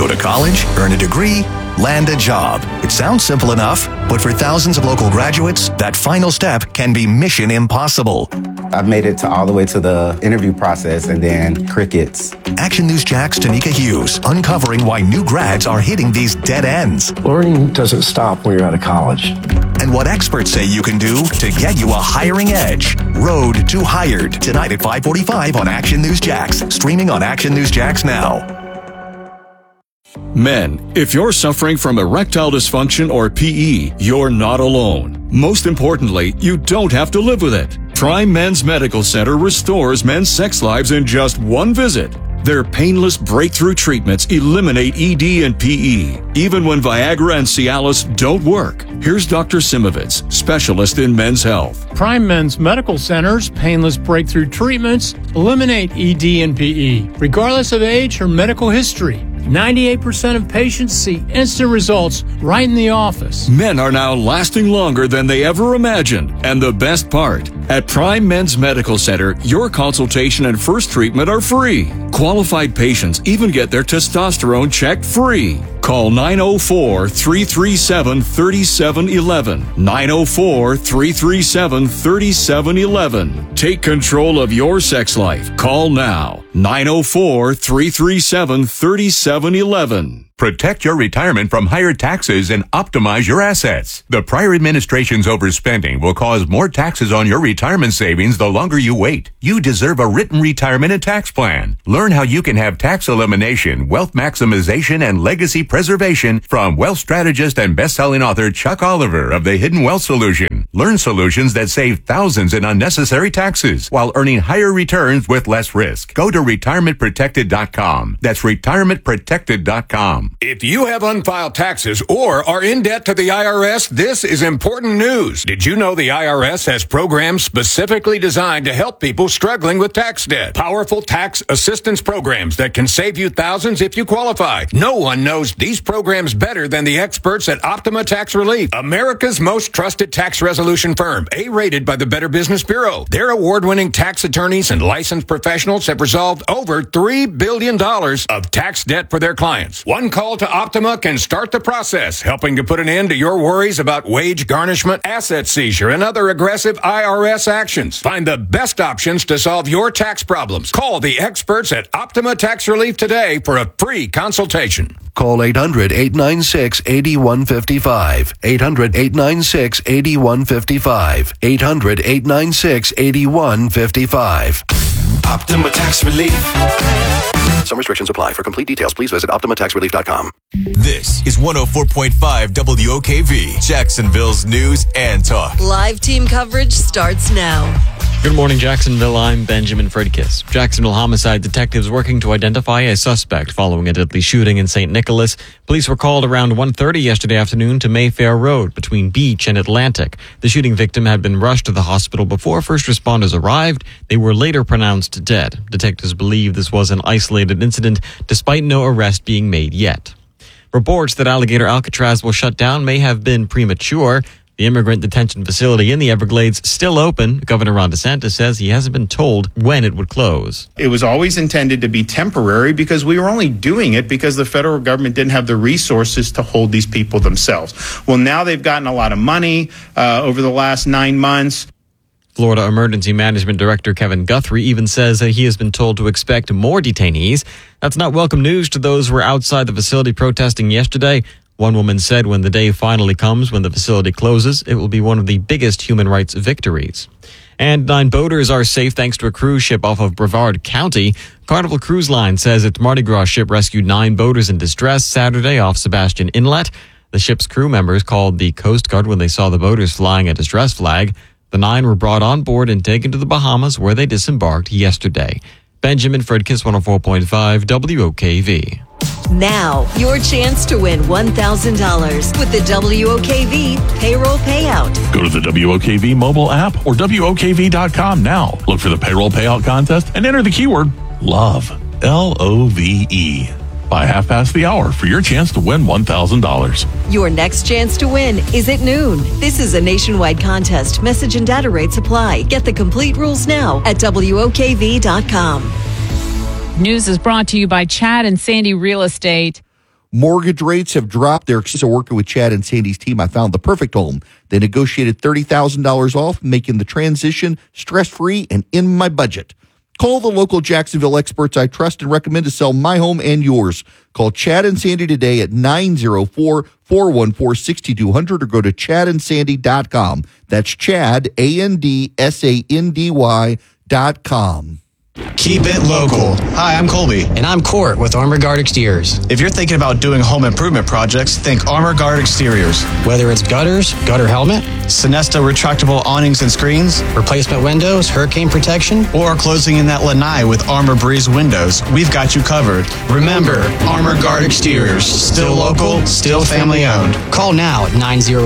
Go to college, earn a degree, land a job. It sounds simple enough, but for thousands of local graduates, that final step can be mission impossible. I've made it all the way to the interview process and then crickets. Action News Jack's Tanika Hughes uncovering why new grads are hitting these dead ends. Learning doesn't stop when you're out of college. And what experts say you can do to get you a hiring edge. Road to Hired, tonight at 5:45 on Action News Jax. Streaming on Action News Jax now. Men, if you're suffering from erectile dysfunction or PE, you're not alone. Most importantly, you don't have to live with it. Prime Men's Medical Center restores men's sex lives in just one visit. Their painless breakthrough treatments eliminate ED and PE, even when Viagra and Cialis don't work. Here's Dr. Simovitz, specialist in men's health. Prime Men's Medical Center's painless breakthrough treatments eliminate ED and PE, regardless of age or medical history. 98% of patients see instant results right in the office. Men are now lasting longer than they ever imagined. And the best part, at Prime Men's Medical Center, your consultation and first treatment are free. Qualified patients even get their testosterone checked free. Call 904-337-3711. 904-337-3711. Take control of your sex life. Call now. 904-337-3711. Protect your retirement from higher taxes and optimize your assets. The prior administration's overspending will cause more taxes on your retirement savings the longer you wait. You deserve a written retirement and tax plan. Learn how you can have tax elimination, wealth maximization, and legacy preservation from wealth strategist and best-selling author Chuck Oliver of The Hidden Wealth Solution. Learn solutions that save thousands in unnecessary taxes while earning higher returns with less risk. Go to retirementprotected.com. That's retirementprotected.com. If you have unfiled taxes or are in debt to the IRS, this is important news. Did you know the IRS has programs specifically designed to help people struggling with tax debt? Powerful tax assistance programs that can save you thousands if you qualify. No one knows these programs better than the experts at Optima Tax Relief, America's most trusted tax resolution firm, A-rated by the Better Business Bureau. Their award-winning tax attorneys and licensed professionals have resolved over $3 billion of tax debt for their clients. One call to Optima can start the process, helping to put an end to your worries about wage garnishment, asset seizure, and other aggressive IRS actions. Find the best options to solve your tax problems. Call the experts at Optima Tax Relief today for a free consultation. Call 800-896-8155. 800-896-8155. 800-896-8155. Optima Tax Relief. Some restrictions apply. For complete details, please visit OptimaTaxRelief.com. This is 104.5 WOKV, Jacksonville's news and talk. Live team coverage starts now. Good morning, Jacksonville. I'm Benjamin Fredkis. Jacksonville homicide detectives working to identify a suspect following a deadly shooting in St. Nicholas. Police were called around 1:30 yesterday afternoon to Mayfair Road between Beach and Atlantic. The shooting victim had been rushed to the hospital before first responders arrived. They were later pronounced dead. Detectives believe this was an isolated incident, despite no arrest being made yet. Reports that Alligator Alcatraz will shut down may have been premature. The immigrant detention facility in the Everglades still open. Governor Ron DeSantis says he hasn't been told when it would close. It was always intended to be temporary because we were only doing it because the federal government didn't have the resources to hold these people themselves. Well, now they've gotten a lot of money over the last 9 months. Florida Emergency Management Director Kevin Guthrie even says that he has been told to expect more detainees. That's not welcome news to those who were outside the facility protesting yesterday. One woman said when the day finally comes, when the facility closes, it will be one of the biggest human rights victories. And 9 boaters are safe thanks to a cruise ship off of Brevard County. Carnival Cruise Line says its Mardi Gras ship rescued 9 boaters in distress Saturday off Sebastian Inlet. The ship's crew members called the Coast Guard when they saw the boaters flying a distress flag. The 9 were brought on board and taken to the Bahamas, where they disembarked yesterday. Benjamin Fredkis, 104.5 WOKV. Now, your chance to win $1,000 with the WOKV payroll payout. Go to the WOKV mobile app or WOKV.com now. Look for the payroll payout contest and enter the keyword LOVE, L-O-V-E. By 1:30 for your chance to win $1,000. Your next chance to win is at noon. This is a nationwide contest. Message and data rates apply. Get the complete rules now at WOKV.com. News is brought to you by Chad and Sandy Real Estate. Mortgage rates have dropped. They're so working with Chad and Sandy's team. I found the perfect home. They negotiated $30,000 off, making the transition stress-free and in my budget. Call the local Jacksonville experts I trust and recommend to sell my home and yours. Call Chad and Sandy today at 904-414-6200 or go to chadandsandy.com. That's Chad, ANDSANDY.com. Keep it local. Hi, I'm Colby. And I'm Court with Armor Guard Exteriors. If you're thinking about doing home improvement projects, think Armor Guard Exteriors. Whether it's gutters, gutter helmet, Sinesta retractable awnings and screens, replacement windows, hurricane protection, or closing in that lanai with Armor Breeze windows, we've got you covered. Remember, Armor Guard Exteriors. Still local, still family owned. Call now at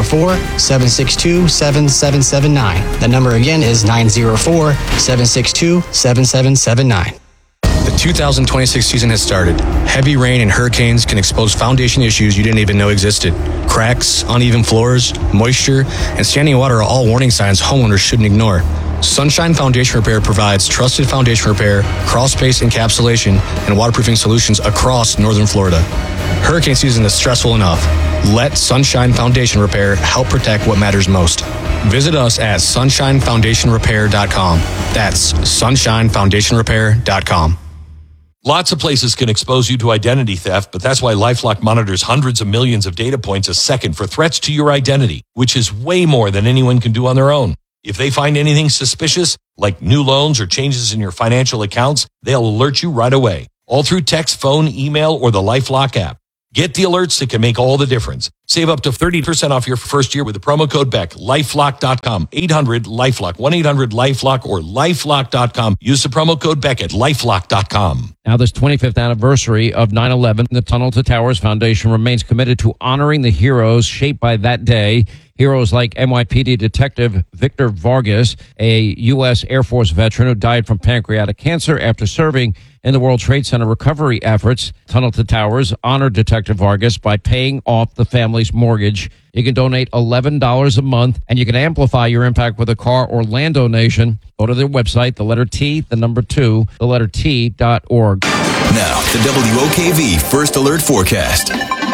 904-762-7779. The number again is 904-762-7779. The 2026 season has started. Heavy rain and hurricanes can expose foundation issues you didn't even know existed. Cracks, uneven floors, moisture, and standing water are all warning signs homeowners shouldn't ignore. Sunshine Foundation Repair provides trusted foundation repair, crawl space encapsulation, and waterproofing solutions across northern Florida. Hurricane season is stressful enough. Let Sunshine Foundation Repair help protect what matters most. Visit us at sunshinefoundationrepair.com. That's sunshinefoundationrepair.com. Lots of places can expose you to identity theft, but that's why LifeLock monitors hundreds of millions of data points a second for threats to your identity, which is way more than anyone can do on their own. If they find anything suspicious, like new loans or changes in your financial accounts, they'll alert you right away, all through text, phone, email, or the LifeLock app. Get the alerts that can make all the difference. Save up to 30% off your first year with the promo code BECK. LifeLock.com. 800-LifeLock. 1-800-LifeLock or LifeLock.com. Use the promo code BECK at LifeLock.com. Now, this 25th anniversary of 9/11, the Tunnel to Towers Foundation remains committed to honoring the heroes shaped by that day. Heroes like NYPD Detective Victor Vargas, a U.S. Air Force veteran who died from pancreatic cancer after serving in the World Trade Center recovery efforts. Tunnel to Towers honored Detective Vargas by paying off the family's mortgage. You can donate $11 a month, and you can amplify your impact with a car or land donation. Go to their website, the letter T, the number 2, the letter T.org. Now, the WOKV First Alert Forecast.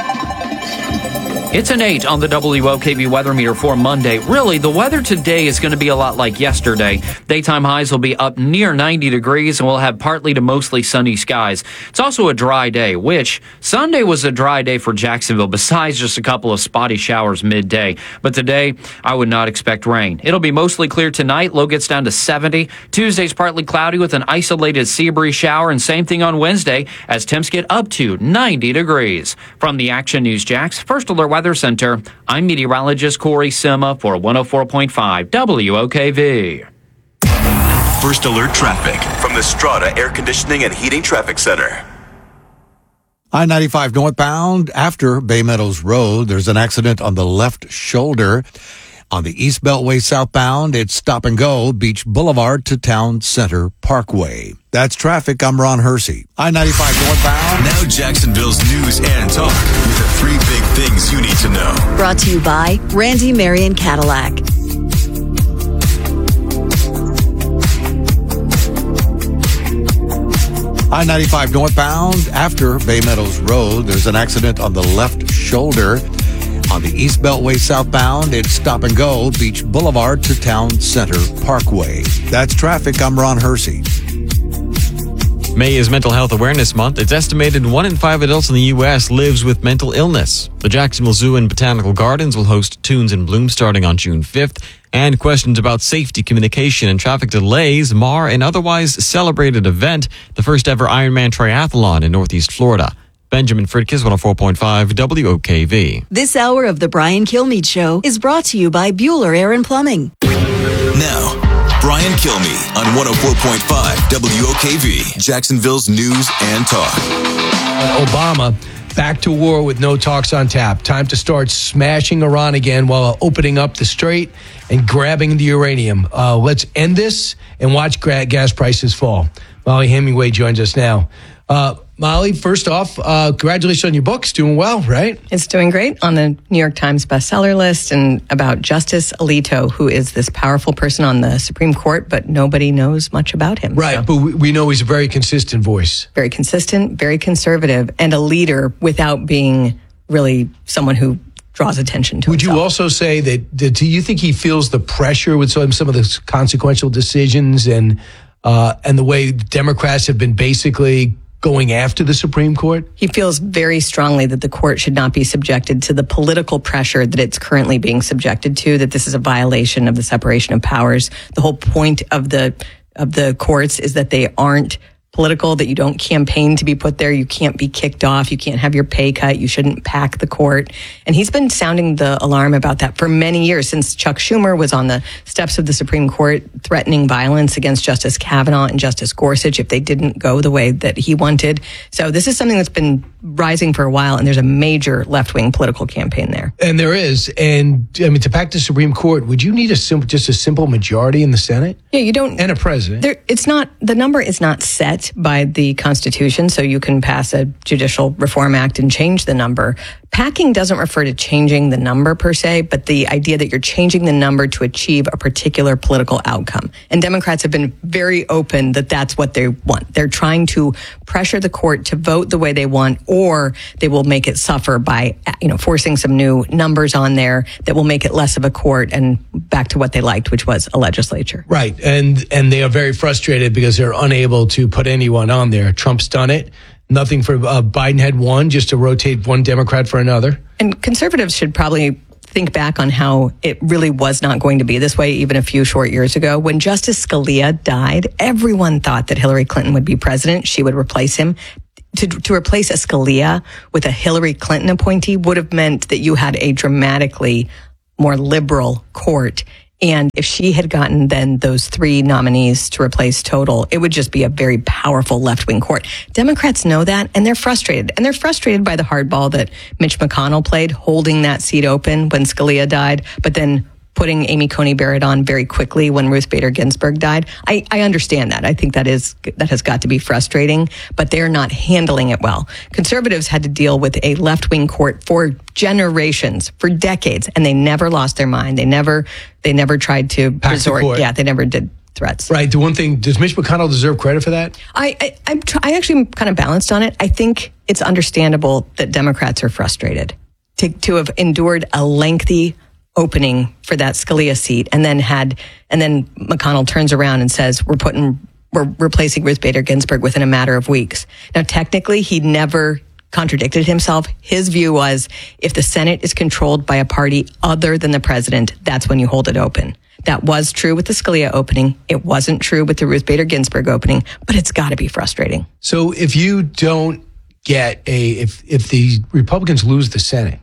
It's an 8 on the WOKV weather meter for Monday. Really, the weather today is going to be a lot like yesterday. Daytime highs will be up near 90 degrees, and we'll have partly to mostly sunny skies. It's also a dry day, which Sunday was a dry day for Jacksonville, besides just a couple of spotty showers midday. But today, I would not expect rain. It'll be mostly clear tonight. Low gets down to 70. Tuesday's partly cloudy with an isolated sea breeze shower, and same thing on Wednesday as temps get up to 90 degrees. From the Action News Jax First Alert Weather Center, I'm meteorologist Corey Sima for 104.5 WOKV. First Alert Traffic from the Strata Air Conditioning and Heating Traffic Center. I-95 northbound after Bay Meadows Road, there's an accident on the left shoulder. On the East Beltway southbound, it's stop and go, Beach Boulevard to Town Center Parkway. That's traffic. I'm Ron Hersey. I-95 northbound. Now Jacksonville's news and talk with the 3 big things you need to know. Brought to you by Randy Marion Cadillac. I-95 northbound after Bay Meadows Road, there's an accident on the left shoulder. On the East Beltway southbound, it's stop and go, Beach Boulevard to Town Center Parkway. That's traffic. I'm Ron Hersey. May is Mental Health Awareness Month. It's estimated 1 in 5 adults in the U.S. lives with mental illness. The Jacksonville Zoo and Botanical Gardens will host Tunes in Bloom starting on June 5th. And questions about safety, communication, and traffic delays mar an otherwise celebrated event, the first ever Ironman Triathlon in Northeast Florida. Benjamin Fridkes, 104.5 WOKV. This hour of the Brian Kilmeade Show is brought to you by Bueller Air and Plumbing. Now, Brian Kilmeade on 104.5 WOKV, Jacksonville's news and talk. Obama back to war with no talks on tap. Time to start smashing Iran again while opening up the strait and grabbing the uranium. Let's end this and watch gas prices fall. Molly Hemingway joins us now. Molly, first off, congratulations on your book. It's doing well, right? It's doing great, on the New York Times bestseller list, and about Justice Alito, who is this powerful person on the Supreme Court, but nobody knows much about him. Right, so. But we know he's a very consistent voice. Very consistent, very conservative, and a leader without being really someone who draws attention to Would himself. You also say that do you think he feels the pressure with some of the consequential decisions and the way Democrats have been basically going after the Supreme Court? He feels very strongly that the court should not be subjected to the political pressure that it's currently being subjected to, that this is a violation of the separation of powers. The whole point of the courts is that they aren't political, that you don't campaign to be put there. You can't be kicked off. You can't have your pay cut. You shouldn't pack the court. And he's been sounding the alarm about that for many years, since Chuck Schumer was on the steps of the Supreme Court threatening violence against Justice Kavanaugh and Justice Gorsuch if they didn't go the way that he wanted. So this is something that's been rising for a while, and there's a major left-wing political campaign there. And there is. And I mean, to pack the Supreme Court, would you need just a simple majority in the Senate? Yeah, you don't. And a president. The number is not set by the Constitution, so you can pass a Judicial Reform Act and change the number. Packing doesn't refer to changing the number per se, but the idea that you're changing the number to achieve a particular political outcome. And Democrats have been very open that that's what they want. They're trying to pressure the court to vote the way they want, or they will make it suffer by, forcing some new numbers on there that will make it less of a court and back to what they liked, which was a legislature. Right. And they are very frustrated because they're unable to put anyone on there. Trump's done it. Nothing for Biden had won, just to rotate one Democrat for another. And conservatives should probably think back on how it really was not going to be this way even a few short years ago. When Justice Scalia died, everyone thought that Hillary Clinton would be president. She would replace him. To replace a Scalia with a Hillary Clinton appointee would have meant that you had a dramatically more liberal court. And if she had gotten then those three nominees to replace Total, it would just be a very powerful left-wing court. Democrats know that, and they're frustrated. And they're frustrated by the hardball that Mitch McConnell played, holding that seat open when Scalia died, but then putting Amy Coney Barrett on very quickly when Ruth Bader Ginsburg died. I understand that. I think that has got to be frustrating, but they're not handling it well. Conservatives had to deal with a left-wing court for generations, for decades, and they never lost their mind. They never tried to resort. Yeah, they never did threats. Right. The one thing, does Mitch McConnell deserve credit for that? I actually am kind of balanced on it. I think it's understandable that Democrats are frustrated to have endured a lengthy opening for that Scalia seat, and then McConnell turns around and says, we're replacing Ruth Bader Ginsburg within a matter of weeks. Now, technically, he never contradicted himself. His view was, if the Senate is controlled by a party other than the president, that's when you hold it open. That was true with the Scalia opening. It wasn't true with the Ruth Bader Ginsburg opening, but it's got to be frustrating. So if you don't get if the Republicans lose the Senate,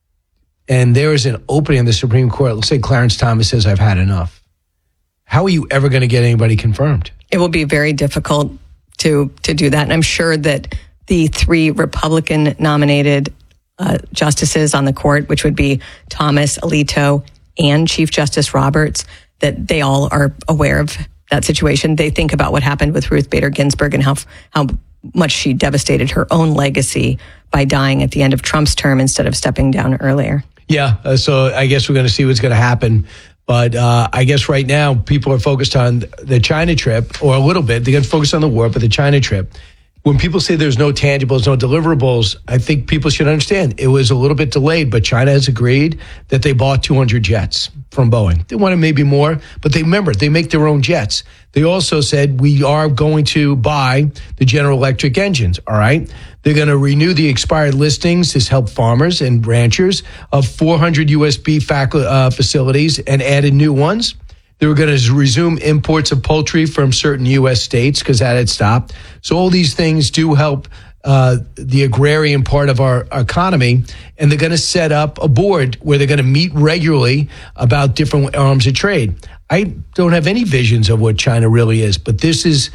and there is an opening in the Supreme Court, let's say Clarence Thomas says, I've had enough. How are you ever going to get anybody confirmed? It will be very difficult to do that. And I'm sure that the three Republican-nominated justices on the court, which would be Thomas, Alito, and Chief Justice Roberts, that they all are aware of that situation. They think about what happened with Ruth Bader Ginsburg and how much she devastated her own legacy by dying at the end of Trump's term instead of stepping down earlier. Yeah, so I guess we're going to see what's going to happen. But I guess right now people are focused on the China trip, or a little bit. They're going to focus on the war, but the China trip. When people say there's no tangibles, no deliverables, I think people should understand it was a little bit delayed, but China has agreed that they bought 200 jets from Boeing. They wanted maybe more, but they make their own jets. They also said, we are going to buy the General Electric engines, all right? They're going to renew the expired listings to help farmers and ranchers of 400 USB facilities and added new ones. They were going to resume imports of poultry from certain U.S. states because that had stopped. So all these things do help the agrarian part of our economy, and they're going to set up a board where they're going to meet regularly about different arms of trade. I don't have any visions of what China really is, but this is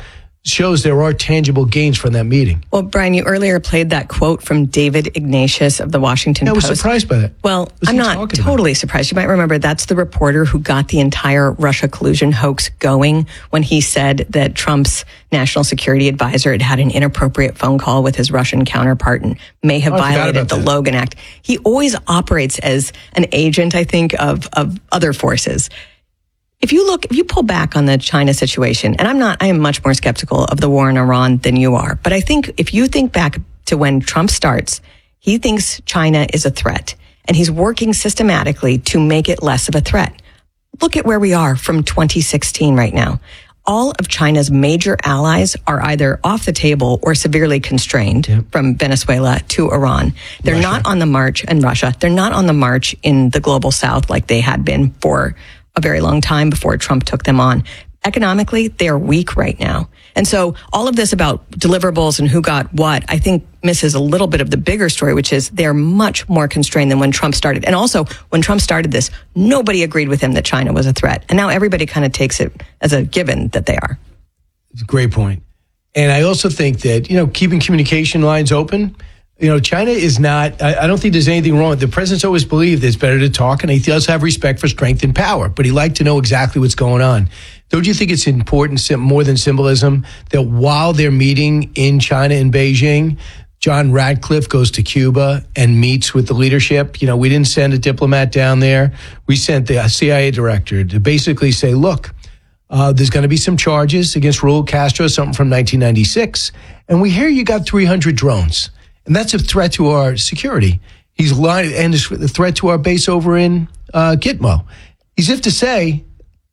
shows there are tangible gains from that meeting. Well, Brian, you earlier played that quote from David Ignatius of the Washington Post. I was surprised by that. Well, I'm not totally surprised. You might remember that's the reporter who got the entire Russia collusion hoax going when he said that Trump's national security advisor had had an inappropriate phone call with his Russian counterpart and may have violated the Logan Act. He always operates as an agent, I think, of other forces. If you pull back on the China situation, and I am much more skeptical of the war in Iran than you are, but I think if you think back to when Trump starts, he thinks China is a threat, and he's working systematically to make it less of a threat. Look at where we are from 2016 right now. All of China's major allies are either off the table or severely constrained, from Venezuela to Iran. They're not on the march in Russia. They're not on the march in the global south like they had been for a very long time before Trump took them on. Economically, they are weak right now. And so all of this about deliverables and who got what, I think misses a little bit of the bigger story, which is they're much more constrained than when Trump started. And also, when Trump started this, nobody agreed with him that China was a threat. And now everybody kind of takes it as a given that they are. It's a great point. And I also think that, keeping communication lines open, China is not, I don't think there's anything wrong. The president's always believed it's better to talk, and he does have respect for strength and power, but he liked to know exactly what's going on. Don't you think it's important, more than symbolism, that while they're meeting in China in Beijing, John Ratcliffe goes to Cuba and meets with the leadership? We didn't send a diplomat down there. We sent the CIA director to basically say, look, there's going to be some charges against Raul Castro, something from 1996, and we hear you got 300 drones. And that's a threat to our security. He's lying, and it's a threat to our base over in Gitmo. He's if to say,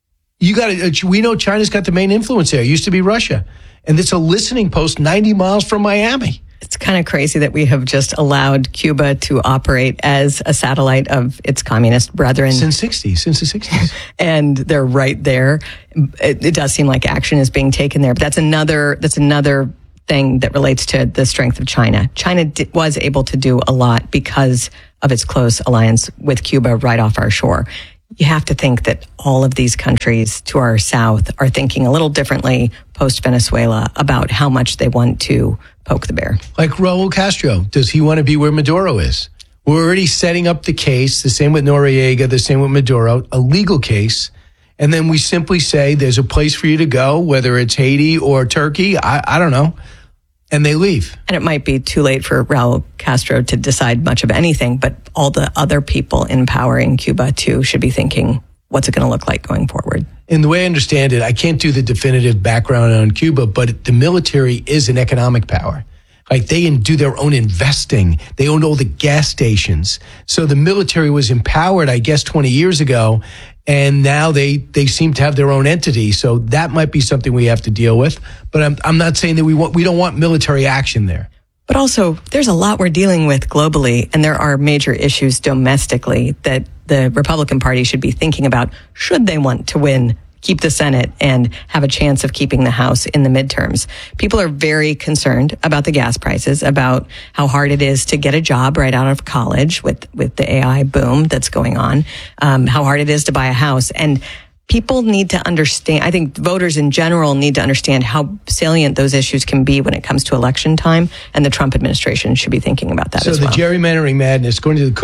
we know China's got the main influence there. It used to be Russia. And it's a listening post 90 miles from Miami. It's kind of crazy that we have just allowed Cuba to operate as a satellite of its communist brethren. Since the 60s. And they're right there. It does seem like action is being taken there. But that's another thing that relates to the strength of China. China was able to do a lot because of its close alliance with Cuba right off our shore. You have to think that all of these countries to our south are thinking a little differently post-Venezuela about how much they want to poke the bear. Like Raul Castro, does he want to be where Maduro is? We're already setting up the case, the same with Noriega, the same with Maduro, a legal case. And then we simply say there's a place for you to go, whether it's Haiti or Turkey, I don't know. And they leave. And it might be too late for Raul Castro to decide much of anything, but all the other people in power in Cuba, too, should be thinking, what's it going to look like going forward? In the way I understand it, I can't do the definitive background on Cuba, but the military is an economic power. Like, they do their own investing. They own all the gas stations. So the military was empowered, I guess, 20 years ago, and now they seem to have their own entity. So that might be something we have to deal with. But I'm not saying that we don't want military action there. But also, there's a lot we're dealing with globally, and there are major issues domestically that the Republican Party should be thinking about should they want to win, keep the Senate, and have a chance of keeping the House in the midterms. People are very concerned about the gas prices, about how hard it is to get a job right out of college with the AI boom that's going on, how hard it is to buy a house. And people need to understand, I think voters in general need to understand how salient those issues can be when it comes to election time, and the Trump administration should be thinking about that as well. So the gerrymandering madness, according to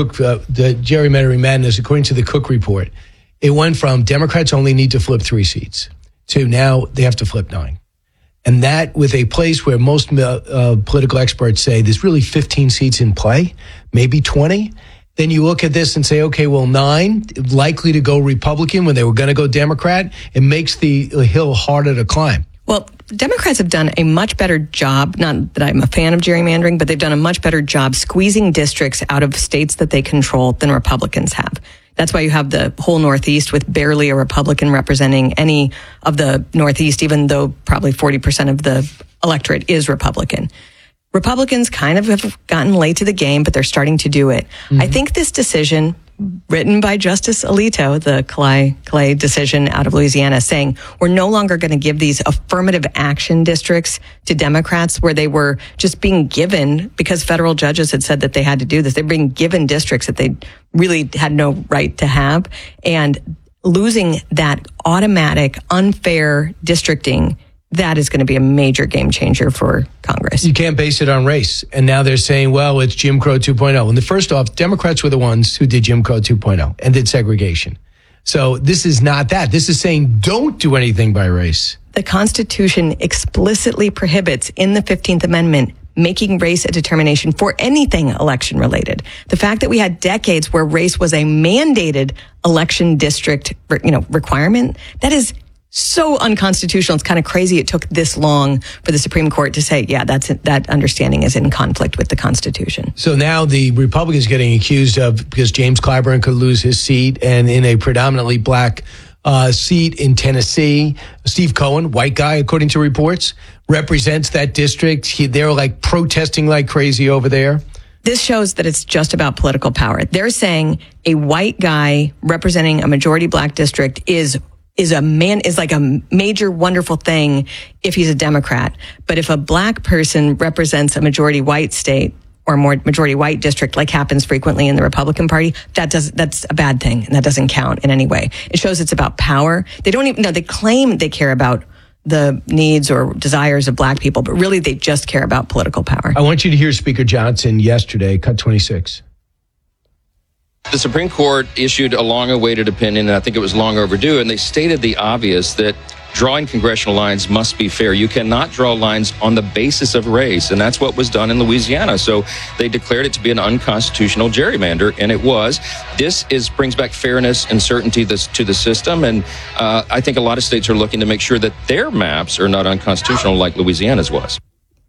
the Cook report, it went from Democrats only need to flip 3 seats to now they have to flip 9. And that with a place where most political experts say there's really 15 seats in play, maybe 20. Then you look at this and say, okay, well, 9 likely to go Republican when they were going to go Democrat. It makes the hill harder to climb. Well, Democrats have done a much better job, not that I'm a fan of gerrymandering, but they've done a much better job squeezing districts out of states that they control than Republicans have. That's why you have the whole Northeast with barely a Republican representing any of the Northeast, even though probably 40% of the electorate is Republican. Republicans kind of have gotten late to the game, but they're starting to do it. Mm-hmm. I think this decision, written by Justice Alito, the Clay decision out of Louisiana, saying we're no longer going to give these affirmative action districts to Democrats where they were just being given, because federal judges had said that they had to do this, they're being given districts that they really had no right to have. And losing that automatic, unfair districting that is going to be a major game changer for Congress. You can't base it on race. And now they're saying, well, it's Jim Crow 2.0. And first off, Democrats were the ones who did Jim Crow 2.0 and did segregation. So this is not that. This is saying don't do anything by race. The Constitution explicitly prohibits in the 15th Amendment making race a determination for anything election related. The fact that we had decades where race was a mandated election district, requirement, that is so unconstitutional. It's kind of crazy it took this long for the Supreme Court to say, yeah, that understanding is in conflict with the Constitution. So now the Republicans getting accused of, because James Clyburn could lose his seat, and in a predominantly black seat in Tennessee, Steve Cohen, white guy, according to reports, represents that district. They're like protesting like crazy over there. This shows that it's just about political power. They're saying a white guy representing a majority black district is like a major wonderful thing if he's a Democrat. But if a black person represents a majority white state or more majority white district, like happens frequently in the Republican Party, that's a bad thing, and that doesn't count in any way. It shows it's about power. They don't even know, they claim they care about the needs or desires of black people, but really they just care about political power. I want you to hear Speaker Johnson yesterday, cut 26. The Supreme Court issued a long-awaited opinion, and I think it was long overdue, and they stated the obvious that drawing congressional lines must be fair. You cannot draw lines on the basis of race, and that's what was done in Louisiana. So they declared it to be an unconstitutional gerrymander, and it was. This brings back fairness and certainty to the system, and I think a lot of states are looking to make sure that their maps are not unconstitutional like Louisiana's was.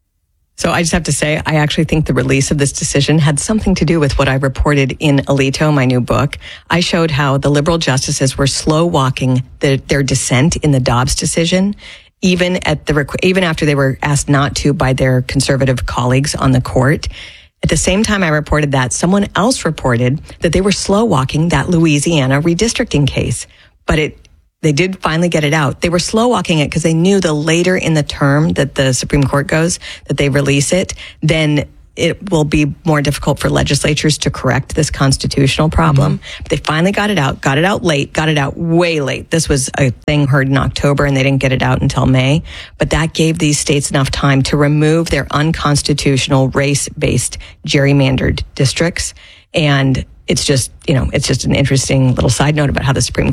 So I just have to say, I actually think the release of this decision had something to do with what I reported in Alito, my new book. I showed how the liberal justices were slow walking their dissent in the Dobbs decision, even after they were asked not to by their conservative colleagues on the court. At the same time I reported that, someone else reported that they were slow walking that Louisiana redistricting case, but they did finally get it out. They were slow walking it because they knew the later in the term that the Supreme Court goes, that they release it, then it will be more difficult for legislatures to correct this constitutional problem. Mm-hmm. But they finally got it out late, got it out way late. This was a thing heard in October and they didn't get it out until May. But that gave these states enough time to remove their unconstitutional race-based gerrymandered districts. And it's just an interesting little side note about how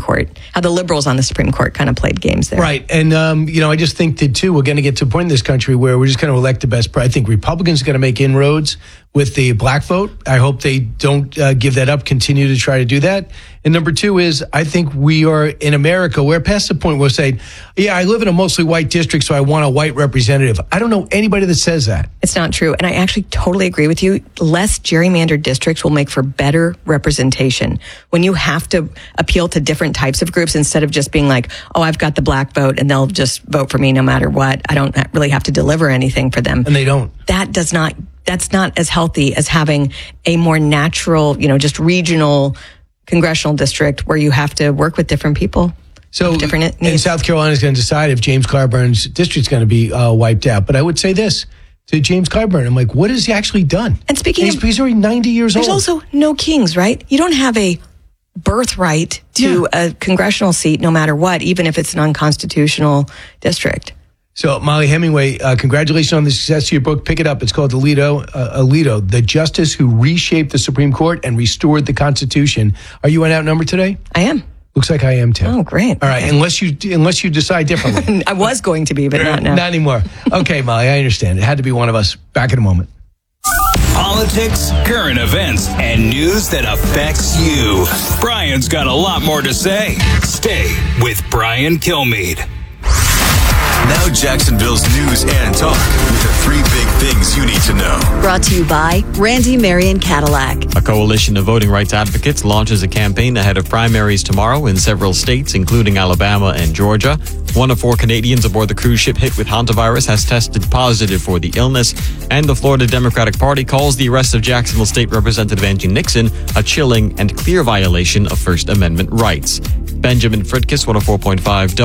the liberals on the Supreme Court kind of played games there. Right. And, I just think that, too, we're going to get to a point in this country where we're just going to elect the best. I think Republicans are going to make inroads with the black vote. I hope they don't give that up, continue to try to do that. And number two is, I think we are in America, we're past the point where we're saying, yeah, I live in a mostly white district, so I want a white representative. I don't know anybody that says that. It's not true. And I actually totally agree with you. Less gerrymandered districts will make for better representation. When you have to appeal to different types of groups instead of just being like, oh, I've got the black vote and they'll just vote for me no matter what. I don't really have to deliver anything for them. And they don't. That's not as healthy as having a more natural, just regional congressional district where you have to work with different people. So different needs. And South Carolina is going to decide if James Clyburn's district's going to be wiped out. But I would say this to James Clyburn, I'm like, what has he actually done? And he's already 90 years old. There's also no kings, right? You don't have a birthright to a congressional seat no matter what, even if it's an unconstitutional district. So, Molly Hemingway, congratulations on the success of your book. Pick it up. It's called Alito, The Justice Who Reshaped the Supreme Court and Restored the Constitution. Are you outnumbered today? I am. Looks like I am, too. Oh, great. All right, unless you decide differently. I was going to be, but not now. Not anymore. Okay, Molly, I understand. It had to be one of us. Back in a moment. Politics, current events, and news that affects you. Brian's got a lot more to say. Stay with Brian Kilmeade. Now Jacksonville's news and talk with the 3 big things you need to know. Brought to you by Randy Marion Cadillac. A coalition of voting rights advocates launches a campaign ahead of primaries tomorrow in several states, including Alabama and Georgia. 1 of 4 Canadians aboard the cruise ship hit with hantavirus has tested positive for the illness, and the Florida Democratic Party calls the arrest of Jacksonville State Representative Angie Nixon a chilling and clear violation of First Amendment rights. Benjamin Fritkiss, 104.5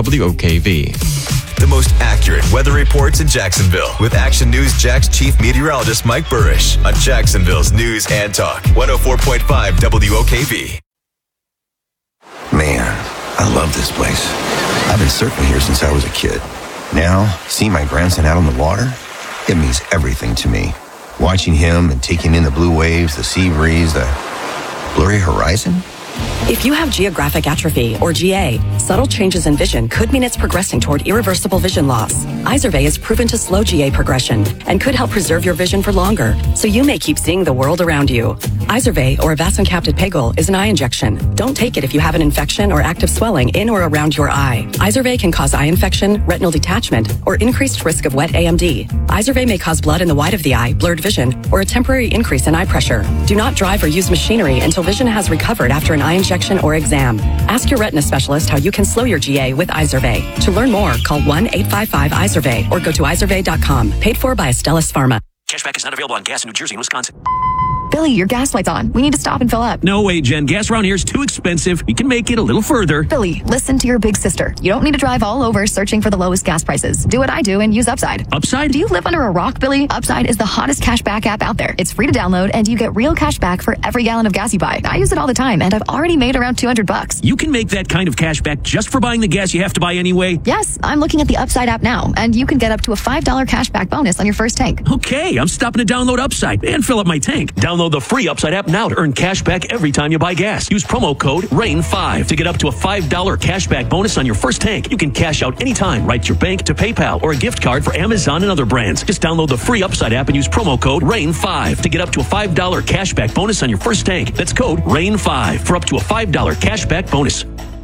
WOKV. The most accurate weather reports in Jacksonville with Action News Jack's chief meteorologist Mike Burrish on Jacksonville's News and Talk 104.5 WOKV. Man, I love this place. I've been surfing here since I was a kid. Now, seeing my grandson out on the water, it means everything to me. Watching him and taking in the blue waves, the sea breeze, the blurry horizon. If you have geographic atrophy, or GA, subtle changes in vision could mean it's progressing toward irreversible vision loss. Izervay is proven to slow GA progression and could help preserve your vision for longer, so you may keep seeing the world around you. Izervay, or avacincaptad pegol, is an eye injection. Don't take it if you have an infection or active swelling in or around your eye. Izervay can cause eye infection, retinal detachment, or increased risk of wet AMD. Izervay may cause blood in the white of the eye, blurred vision, or a temporary increase in eye pressure. Do not drive or use machinery until vision has recovered after an eye injection or exam. Ask your retina specialist how you can slow your GA with Izervay. To learn more, call 1-855-IZERVAY or go to izervay.com. Paid for by Astellas Pharma. Cashback is not available on gas in New Jersey and Wisconsin. Billy, your gas light's on. We need to stop and fill up. No way, Jen. Gas around here is too expensive. You can make it a little further. Billy, listen to your big sister. You don't need to drive all over searching for the lowest gas prices. Do what I do and use Upside. Upside? Do you live under a rock, Billy? Upside is the hottest cashback app out there. It's free to download, and you get real cash back for every gallon of gas you buy. I use it all the time, and I've already made around $200. You can make that kind of cash back just for buying the gas you have to buy anyway? Yes, I'm looking at the Upside app now, and you can get up to a $5 cashback bonus on your first tank. Okay, I'm stopping to download Upside and fill up my tank. Download the free Upside app now to earn cash back every time you buy gas. Use promo code RAIN5 to get up to a $5 cash back bonus on your first tank. You can cash out anytime right to your bank, to PayPal, or a gift card for Amazon and other brands. Just download the free Upside app and use promo code RAIN5 to get up to a $5 cash back bonus on your first tank. That's code RAIN5 for up to a $5 cash back bonus.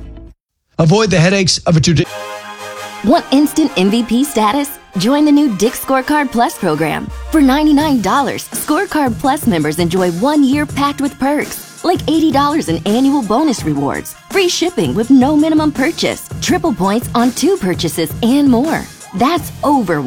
Avoid the headaches of a tradition. Want instant MVP status? Join the new Dick's Scorecard Plus program. For $99, Scorecard Plus members enjoy 1 year packed with perks, like $80 in annual bonus rewards, free shipping with no minimum purchase, triple points on 2 purchases, and more. That's over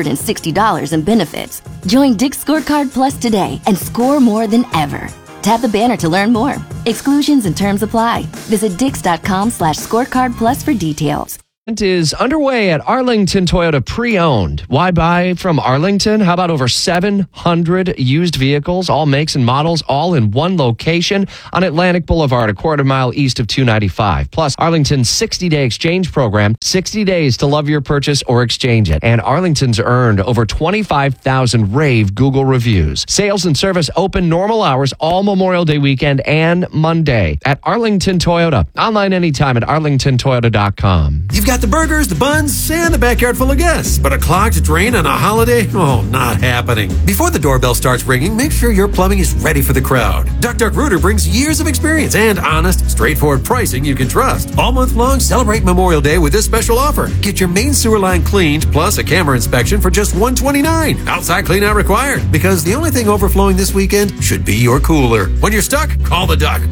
$160 in benefits. Join Dick's Scorecard Plus today and score more than ever. Tap the banner to learn more. Exclusions and terms apply. Visit dix.com/scorecard plus for details. Is underway at Arlington Toyota Pre-Owned. Why buy from Arlington? How about over 700 used vehicles, all makes and models, all in one location on Atlantic Boulevard, a quarter mile east of 295. Plus, Arlington's 60-day exchange program, 60 days to love your purchase or exchange it. And Arlington's earned over 25,000 rave Google reviews. Sales and service open normal hours all Memorial Day weekend and Monday at Arlington Toyota. Online anytime at arlingtontoyota.com. You've got the burgers, the buns, and the backyard full of guests. But a clogged drain on a holiday? Oh, not happening. Before the doorbell starts ringing, make sure your plumbing is ready for the crowd. Duck Duck Rooter brings years of experience and honest, straightforward pricing you can trust. All month long, celebrate Memorial Day with this special offer. Get your main sewer line cleaned, plus a camera inspection for just $129. Outside clean out required, because the only thing overflowing this weekend should be your cooler. When you're stuck, call the Duck,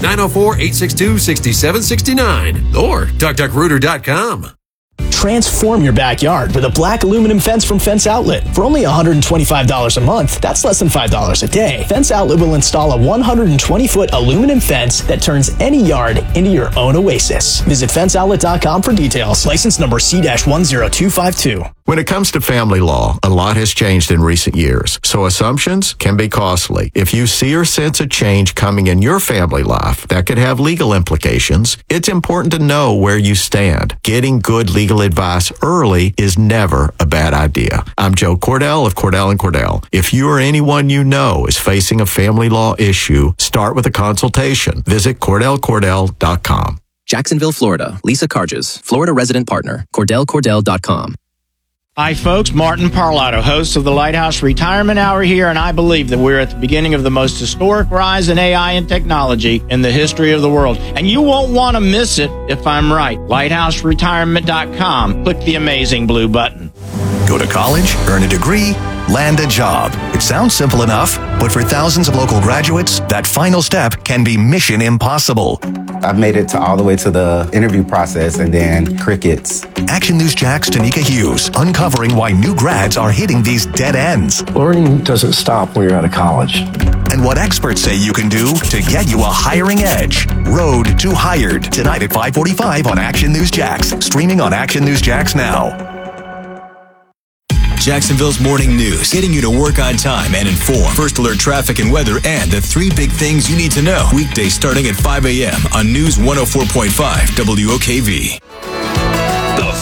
904-862-6769 or duckduckrooter.com. Transform your backyard with a black aluminum fence from Fence Outlet. For only $125 a month, that's less than $5 a day. Fence Outlet will install a 120-foot aluminum fence that turns any yard into your own oasis. Visit fenceoutlet.com for details. License number C-10252. When it comes to family law, a lot has changed in recent years, so assumptions can be costly. If you see or sense a change coming in your family life that could have legal implications, it's important to know where you stand. Getting good legal advice early is never a bad idea. I'm Joe Cordell of Cordell & Cordell. If you or anyone you know is facing a family law issue, start with a consultation. Visit CordellCordell.com. Jacksonville, Florida. Lisa Carges, Florida resident partner. CordellCordell.com. Hi, folks. Martin Parlato, host of the Lighthouse Retirement Hour here, and I believe that we're at the beginning of the most historic rise in AI and technology in the history of the world. And you won't want to miss it if I'm right. LighthouseRetirement.com. Click the amazing blue button. Go to college, earn a degree, land a job. It sounds simple enough, but for thousands of local graduates, that final step can be mission impossible. I've made it all the way to the interview process and then crickets. Action News Jack's Tanika Hughes, uncovering why new grads are hitting these dead ends. Learning doesn't stop when you're out of college. And what experts say you can do to get you a hiring edge. Road to Hired, tonight at 5:45 on Action News Jax, streaming on Action News Jax now. Jacksonville's morning news, getting you to work on time and informed. First alert traffic and weather, and the 3 big things you need to know. Weekdays starting at 5 a.m. on News 104.5 WOKV. The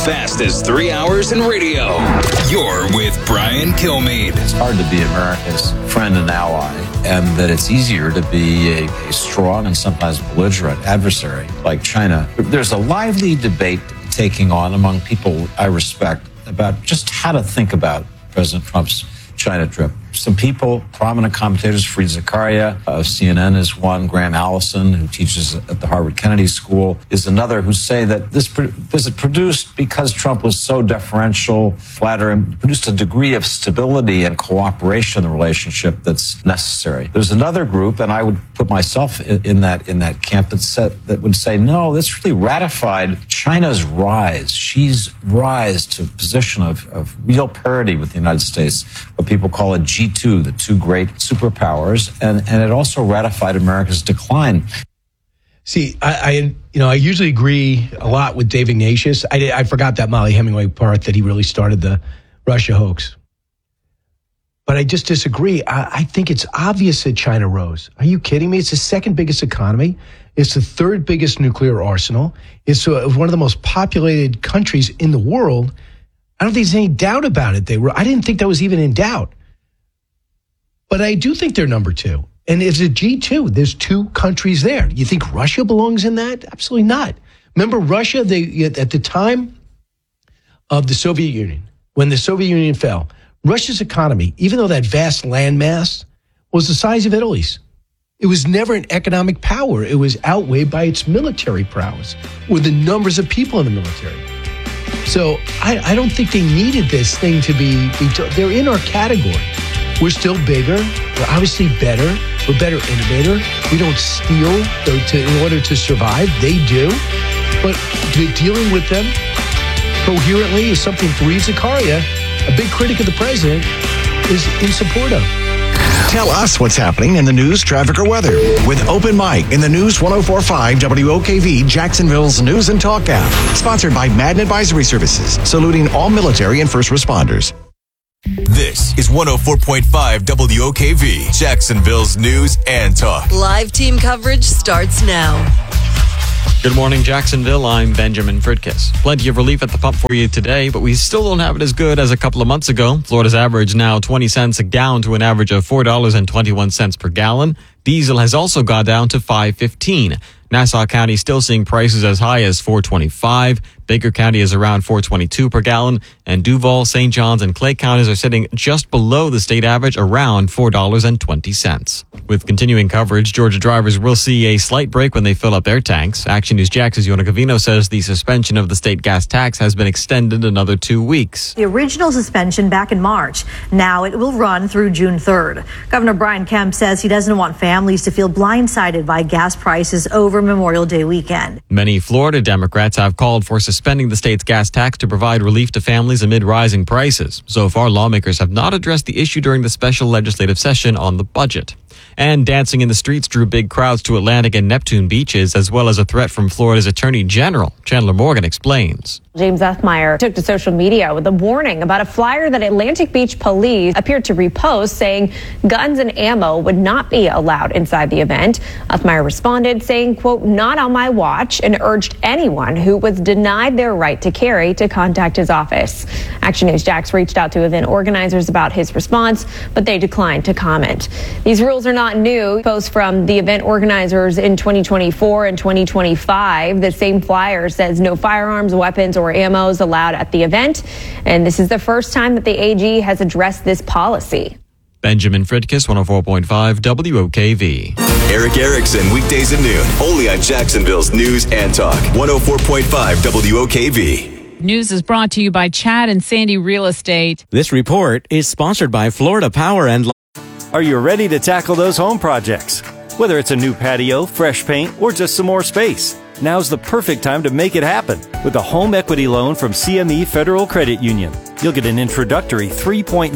fastest 3 hours in radio. You're with Brian Kilmeade. It's hard to be America's friend and ally, and that it's easier to be a strong and sometimes belligerent adversary like China. There's a lively debate taking on among people I respect about just how to think about President Trump's China trip. Some people, prominent commentators, Fareed Zakaria of CNN is one, Graham Allison, who teaches at the Harvard Kennedy School, is another, who say that this visit produced, because Trump was so deferential, flattering, produced a degree of stability and cooperation in the relationship that's necessary. There's another group, and I would put myself in that camp, that would say, no, this really ratified China's rise. She's rise to a position of real parity with the United States, what people call a G2, the two great superpowers, and it also ratified America's decline. See, I usually agree a lot with Dave Ignatius. I forgot that Molly Hemingway part that he really started the Russia hoax. But I just disagree. I think it's obvious that China rose. Are you kidding me? It's the second biggest economy. It's the third biggest nuclear arsenal. It's one of the most populated countries in the world. I don't think there's any doubt about it. I didn't think that was even in doubt. But I do think they're number two. And it's a G2. There's two countries there. You think Russia belongs in that? Absolutely not. Remember Russia, at the time of the Soviet Union, when the Soviet Union fell, Russia's economy, even though that vast landmass was the size of Italy's, it was never an economic power. It was outweighed by its military prowess or the numbers of people in the military. So I don't think they needed this thing to be they're in our category. We're still bigger. We're obviously better. We're better innovator. We don't steal in order to survive. They do. But dealing with them coherently is something Fareed Zakaria, a big critic of the president, is in support of. Tell us what's happening in the news, traffic, or weather with Open Mic in the News 104.5 WOKV, Jacksonville's News and Talk app. Sponsored by Madden Advisory Services, saluting all military and first responders. This is 104.5 WOKV, Jacksonville's News and Talk. Live team coverage starts now. Good morning, Jacksonville. I'm Benjamin Fridkiss. Plenty of relief at the pump for you today, but we still don't have it as good as a couple of months ago. Florida's average now 20 cents down to an average of $4.21 per gallon. Diesel has also gone down to $5.15. Nassau County still seeing prices as high as $4.25. Baker County is around $4.22 per gallon, and Duval, St. John's, and Clay counties are sitting just below the state average, around $4.20. With continuing coverage, Georgia drivers will see a slight break when they fill up their tanks. Action News Jax's Yona Covino says the suspension of the state gas tax has been extended another 2 weeks. The original suspension back in March. Now it will run through June 3rd. Governor Brian Kemp says he doesn't want families to feel blindsided by gas prices over Memorial Day weekend. Many Florida Democrats have called for suspending the state's gas tax to provide relief to families amid rising prices. So far, lawmakers have not addressed the issue during the special legislative session on the budget. And dancing in the streets drew big crowds to Atlantic and Neptune beaches, as well as a threat from Florida's Attorney General. Chandler Morgan explains. James Uthmeyer took to social media with a warning about a flyer that Atlantic Beach police appeared to repost saying guns and ammo would not be allowed inside the event. Uthmeyer responded saying, quote, not on my watch, and urged anyone who was denied their right to carry to contact his office. Action News Jax reached out to event organizers about his response, but they declined to comment. These rules are not new. Posts from the event organizers in 2024 and 2025. The same flyer says no firearms, weapons, or ammo is allowed at the event. And this is the first time that the AG has addressed this policy. Benjamin Fridkiss, 104.5 WOKV. Eric Erickson, weekdays at noon, only on Jacksonville's News and Talk, 104.5 WOKV. News is brought to you by Chad and Sandy Real Estate. This report is sponsored by Florida Power and... Are you ready to tackle those home projects? Whether it's a new patio, fresh paint, or just some more space, now's the perfect time to make it happen with a home equity loan from CME Federal Credit Union. You'll get an introductory 3.99%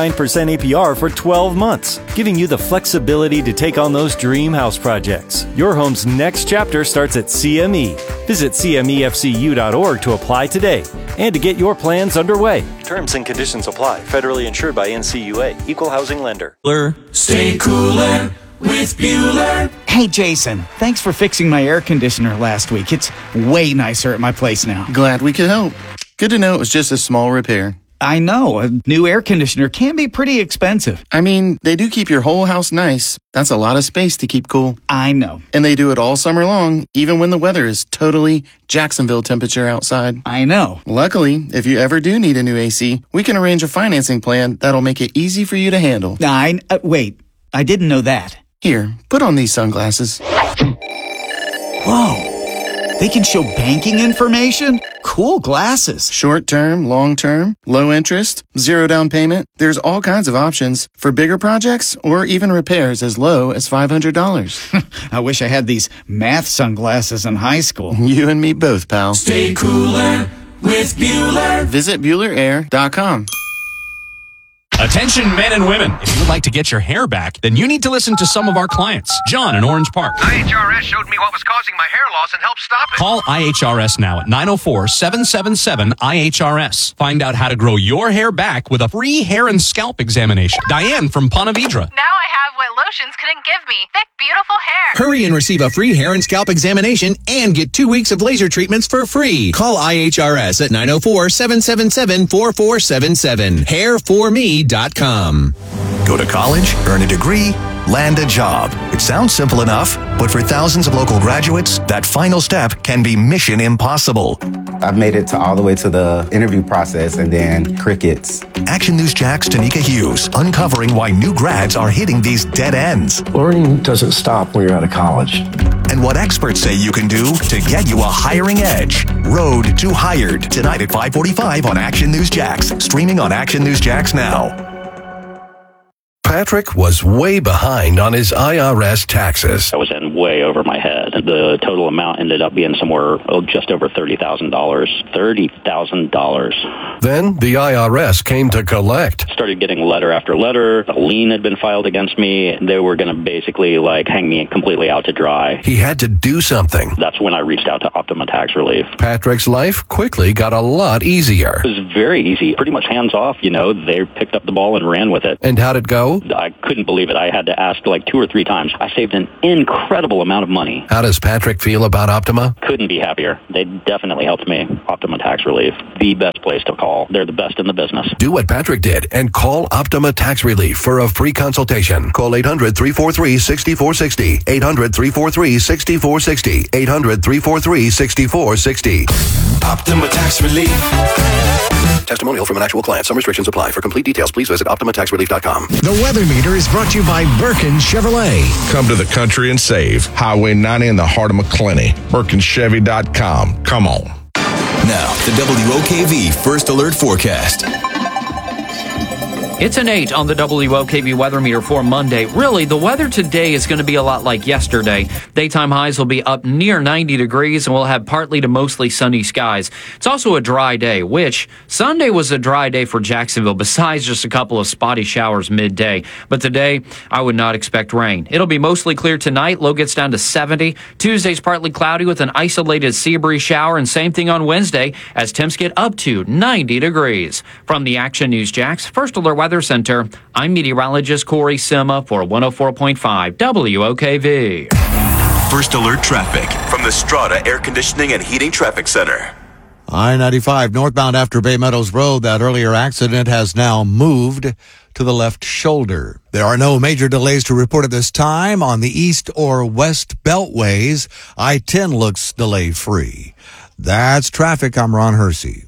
APR for 12 months, giving you the flexibility to take on those dream house projects. Your home's next chapter starts at CME. Visit CMEFCU.org to apply today and to get your plans underway. Terms and conditions apply. Federally insured by NCUA. Equal housing lender. Stay cooler with Bueller. Hey, Jason, thanks for fixing my air conditioner last week. It's way nicer at my place now. Glad we could help. Good to know it was just a small repair. I know, a new air conditioner can be pretty expensive. I mean, they do keep your whole house nice. That's a lot of space to keep cool. I know. And they do it all summer long, even when the weather is totally Jacksonville temperature outside. I know. Luckily, if you ever do need a new AC, we can arrange a financing plan that'll make it easy for you to handle. Wait, I didn't know that. Here, put on these sunglasses. Whoa. They can show banking information? Cool glasses. Short term, long term, low interest, zero down payment. There's all kinds of options for bigger projects or even repairs as low as $500. I wish I had these math sunglasses in high school. You and me both, pal. Stay cooler with Bueller. Visit BuellerAir.com. Attention men and women. If you would like to get your hair back, then you need to listen to some of our clients. John in Orange Park. IHRS showed me what was causing my hair loss and helped stop it. Call IHRS now at 904-777-IHRS. Find out how to grow your hair back with a free hair and scalp examination. Diane from Ponte Vedra. Now I have what lotions couldn't give me. Thick, beautiful hair. Hurry and receive a free hair and scalp examination and get 2 weeks of laser treatments for free. Call IHRS at 904-777-4477. Hairforme.com. Go to college, earn a degree, land a job. It sounds simple enough, but for thousands of local graduates, that final step can be mission impossible. I've made it all the way to the interview process and then crickets. Action News Jack's Tanika Hughes, uncovering why new grads are hitting these dead ends. Learning doesn't stop when you're out of college. And what experts say you can do to get you a hiring edge. Road to Hired, tonight at 5:45 on Action News Jax. Streaming on Action News Jax now. Patrick was way behind on his IRS taxes. I was in way over my head. The total amount ended up being somewhere just over $30,000. $30,000. Then the IRS came to collect. Started getting letter after letter. A lien had been filed against me. They were going to basically hang me completely out to dry. He had to do something. That's when I reached out to Optima Tax Relief. Patrick's life quickly got a lot easier. It was very easy. Pretty much hands off, They picked up the ball and ran with it. And how'd it go? I couldn't believe it. I had to ask 2 or 3 times. I saved an incredible amount of money. How does Patrick feel about Optima? Couldn't be happier. They definitely helped me. Optima Tax Relief, the best place to call. They're the best in the business. Do what Patrick did and call Optima Tax Relief for a free consultation. Call 800-343-6460. 800-343-6460. 800-343-6460. Optima Tax Relief. Testimonial from an actual client. Some restrictions apply. For complete details, please visit OptimaTaxRelief.com. The Weather Meter is brought to you by Birkin Chevrolet. Come to the country and save. Highway 90 in the heart of McClenny. BirkinChevy.com. Come on. Now, the WOKV First Alert Forecast. It's an 8 on the WOKV weather meter for Monday. Really, the weather today is going to be a lot like yesterday. Daytime highs will be up near 90 degrees and we'll have partly to mostly sunny skies. It's also a dry day, which Sunday was a dry day for Jacksonville, besides just a couple of spotty showers midday. But today, I would not expect rain. It'll be mostly clear tonight. Low gets down to 70. Tuesday's partly cloudy with an isolated sea breeze shower, and same thing on Wednesday as temps get up to 90 degrees. From the Action News Jax First Alert Weather Center, I'm meteorologist Corey Sima for 104.5 WOKV. First Alert Traffic from the Strata Air Conditioning and Heating Traffic Center. I-95 northbound after Bay Meadows Road. That earlier accident has now moved to the left shoulder. There are no major delays to report at this time on the east or west beltways. I-10 looks delay-free. That's traffic. I'm Ron Hersey.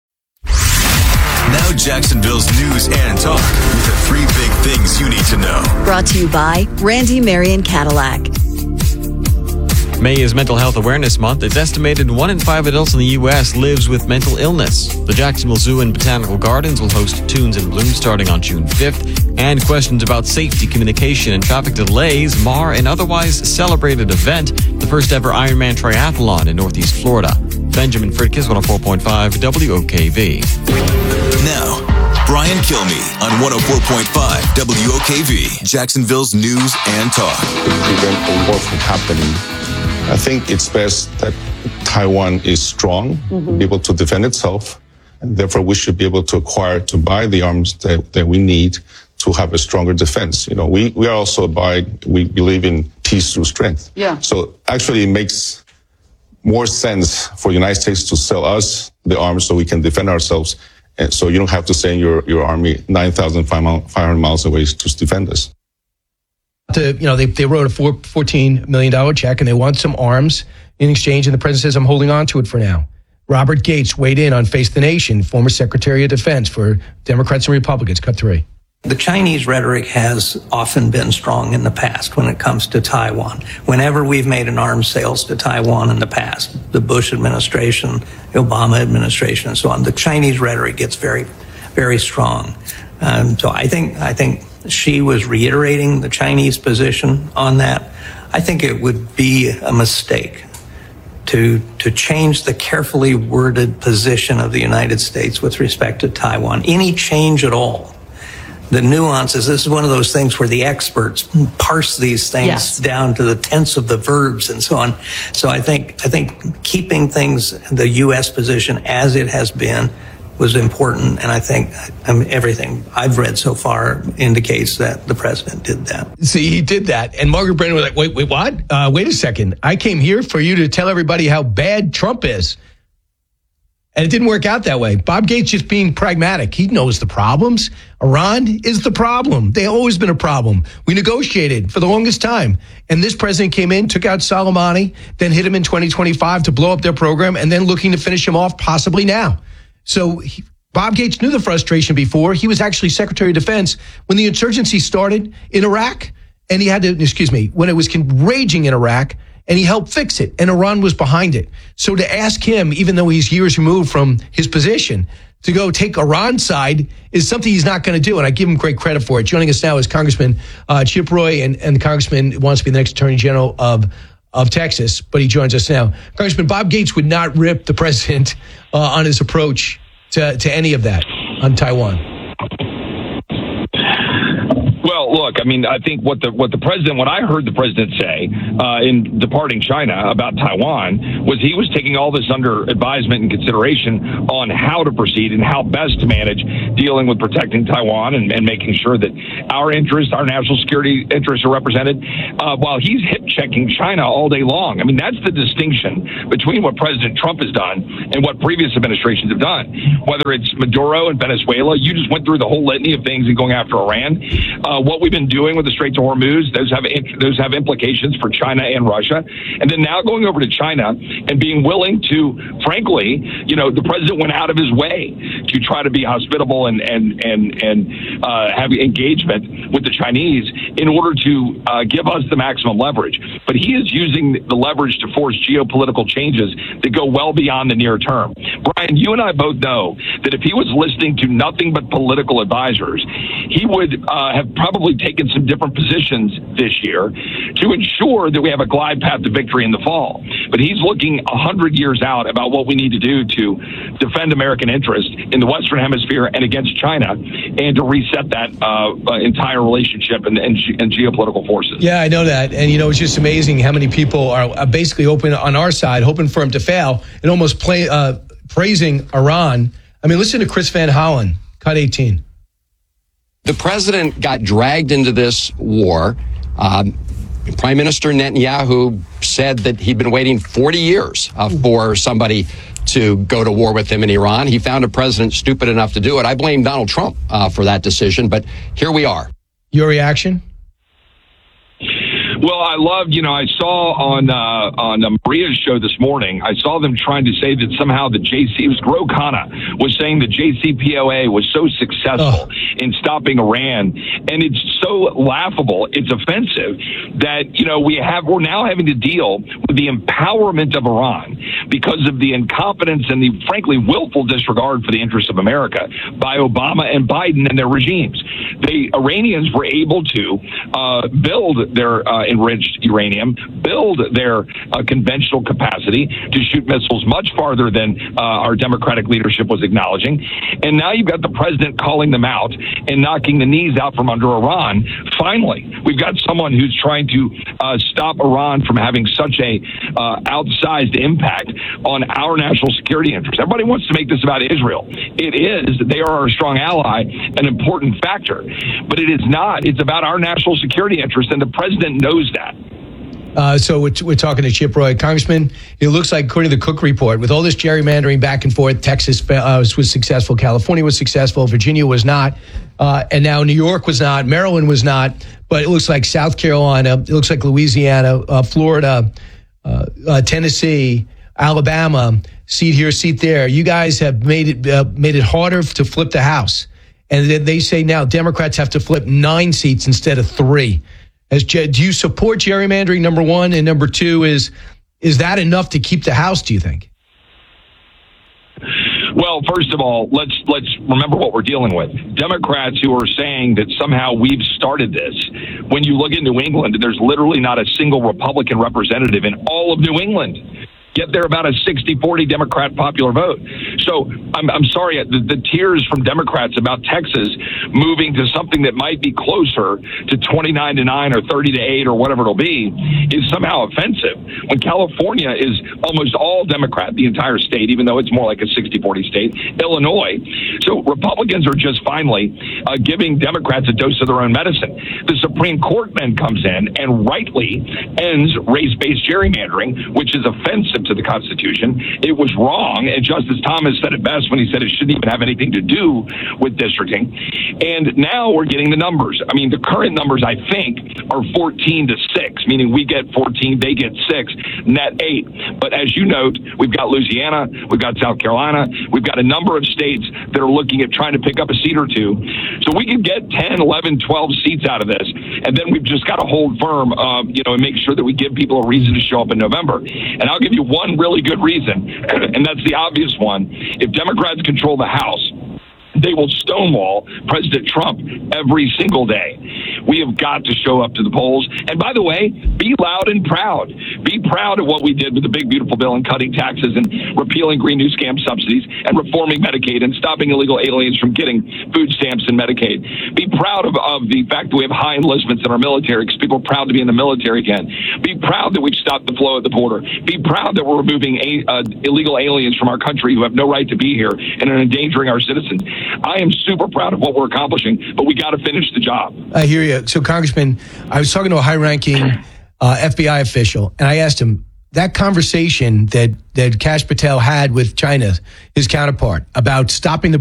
Now Jacksonville's news and talk with the 3 big things you need to know. Brought to you by Randy Marion Cadillac. May is Mental Health Awareness Month. It's estimated 1 in 5 adults in the U.S. lives with mental illness. The Jacksonville Zoo and Botanical Gardens will host Tunes in Bloom starting on June 5th. And questions about safety, communication, and traffic delays mar an otherwise celebrated event, the first ever Ironman Triathlon in Northeast Florida. Benjamin Fridkes, 104.5 WOKV. Now, Brian Kilmeade on 104.5 WOKV, Jacksonville's news and talk. To prevent a war from happening, I think it's best that Taiwan is strong, be able to defend itself, and therefore we should be able to buy the arms that we need to have a stronger defense. We are also we believe in peace through strength. Yeah. So actually it makes more sense for the United States to sell us the arms so we can defend ourselves. And so you don't have to send your army 9,500 miles away to defend us. They wrote a $14 million check and they want some arms in exchange. And the president says, I'm holding on to it for now. Robert Gates weighed in on Face the Nation, former Secretary of Defense for Democrats and Republicans. Cut 3. The Chinese rhetoric has often been strong in the past when it comes to Taiwan. Whenever we've made an arms sales to Taiwan in the past, the Bush administration, the Obama administration, and so on, the Chinese rhetoric gets very, very strong. So I think she was reiterating the Chinese position on that. I think it would be a mistake to change the carefully worded position of the United States with respect to Taiwan. Any change at all. The nuances, this is one of those things where the experts parse these things down to the tense of the verbs and so on. So I think keeping things, the U.S. position as it has been, was important. And I think everything I've read so far indicates that the president did that. See, he did that. And Margaret Brennan was like, wait, what? Wait a second. I came here for you to tell everybody how bad Trump is. And it didn't work out that way. Bob Gates just being pragmatic. He knows the problems. Iran is the problem. They've always been a problem. We negotiated for the longest time. And this president came in, took out Soleimani, then hit him in 2025 to blow up their program, and then looking to finish him off possibly now. So Bob Gates knew the frustration before. He was actually Secretary of Defense when the insurgency started in Iraq. And he had to, when it was raging in Iraq, and he helped fix it, and Iran was behind it. So to ask him, even though he's years removed from his position, to go take Iran's side is something he's not going to do, and I give him great credit for it. Joining us now is Congressman Chip Roy, and the Congressman wants to be the next Attorney General of Texas, but he joins us now. Congressman, Bob Gates would not rip the president on his approach to any of that on Taiwan. Well, look, I think what I heard the president say in departing China about Taiwan was he was taking all this under advisement and consideration on how to proceed and how best to manage dealing with protecting Taiwan and making sure that our interests, our national security interests are represented, while he's hip-checking China all day long. That's the distinction between what President Trump has done and what previous administrations have done. Whether it's Maduro in Venezuela, you just went through the whole litany of things and going after Iran. What we've been doing with the Straits of Hormuz, those have implications for China and Russia. And then now going over to China and being willing to, frankly, the president went out of his way to try to be hospitable and have engagement with the Chinese in order to give us the maximum leverage. But he is using the leverage to force geopolitical changes that go well beyond the near term. Brian, you and I both know that if he was listening to nothing but political advisors, he would have probably taken some different positions this year to ensure that we have a glide path to victory in the fall. But he's looking 100 years out about what we need to do to defend American interest in the Western Hemisphere and against China, and to reset that entire relationship and geopolitical forces. Yeah, I know that. And, it's just amazing how many people are basically open on our side, hoping for him to fail and almost praising Iran. Listen to Chris Van Hollen, cut 18. The president got dragged into this war. Prime Minister Netanyahu said that he'd been waiting 40 years for somebody to go to war with him in Iran. He found a president stupid enough to do it. I blame Donald Trump for that decision, but here we are. Your reaction? Well, I loved, I saw on Maria's show this morning, I saw them trying to say that somehow it was Gro Khanna was saying the JCPOA was so successful in stopping Iran. And it's so laughable, it's offensive that, we're now having to deal with the empowerment of Iran because of the incompetence and the, frankly, willful disregard for the interests of America by Obama and Biden and their regimes. The Iranians were able to build their enriched uranium, build their conventional capacity to shoot missiles much farther than our Democratic leadership was acknowledging. And now you've got the president calling them out and knocking the knees out from under Iran. Finally, we've got someone who's trying to stop Iran from having such a outsized impact on our national security interests. Everybody wants to make this about Israel. It is. They are our strong ally, an important factor. But it is not. It's about our national security interests, and the president knows that. So we're talking to Chip Roy. Congressman, it looks like, according to the Cook report, with all this gerrymandering back and forth, Texas was successful, California was successful, Virginia was not, and now New York was not, Maryland was not, but it looks like South Carolina, it looks like Louisiana, Florida, Tennessee, Alabama, seat here, seat there. You guys have made it harder to flip the House. And they say now Democrats have to flip 9 seats instead of 3. Do you support gerrymandering, number one? And number two, is that enough to keep the House, do you think? Well, first of all, let's remember what we're dealing with. Democrats who are saying that somehow we've started this. When you look at New England, there's literally not a single Republican representative in all of New England. Yet they're about a 60-40 Democrat popular vote. So I'm sorry, the tears from Democrats about Texas moving to something that might be closer to 29-9 or 30-8 or whatever it'll be is somehow offensive. When California is almost all Democrat, the entire state, even though it's more like a 60-40 state, Illinois. So Republicans are just finally giving Democrats a dose of their own medicine. The Supreme Court then comes in and rightly ends race-based gerrymandering, which is offensive to the Constitution. It was wrong, and Justice Thomas said it best when he said it shouldn't even have anything to do with districting. And now we're getting the numbers. I mean, the current numbers, I think, are 14-6, meaning we get 14, they get 6, net 8. But as you note, we've got Louisiana, we've got South Carolina, we've got a number of states that are looking at trying to pick up a seat or two. So we can get 10, 11, 12 seats out of this, and then we've just got to hold firm, and make sure that we give people a reason to show up in November. And I'll give you one really good reason, and that's the obvious one. If Democrats control the House, they will stonewall President Trump every single day. We have got to show up to the polls. And by the way, be loud and proud. Be proud of what we did with the big, beautiful bill and cutting taxes and repealing Green New Scam subsidies and reforming Medicaid and stopping illegal aliens from getting food stamps and Medicaid. Be proud of the fact that we have high enlistments in our military because people are proud to be in the military again. Be proud that we've stopped the flow at the border. Be proud that we're removing illegal aliens from our country who have no right to be here and are endangering our citizens. I am super proud of what we're accomplishing, but we got to finish the job. I hear you. So, Congressman, I was talking to a high-ranking FBI official, and I asked him that conversation that Kash Patel had with China, his counterpart, about stopping the